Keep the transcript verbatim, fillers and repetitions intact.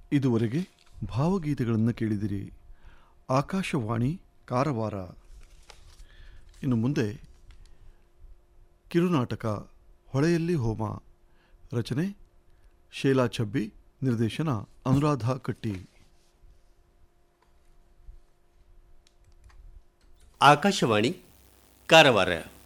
ಇದುವರೆಗೆ ಭಾವಗೀತೆಗಳನ್ನು ಕೇಳಿದಿರಿ. ಆಕಾಶವಾಣಿ ಕಾರವಾರ. ಇನ್ನು ಮುಂದೆ ಕಿರುನಾಟಕ ಹೊಳೆಯಲ್ಲಿ ಹೋಮ. ರಚನೆ ಶೇಲಾ ಛಬ್ಬಿ, ನಿರ್ದೇಶನ ಅನುರಾಧ ಕಟ್ಟಿ. ಆಕಾಶವಾಣಿ ಕಾರವಾರ.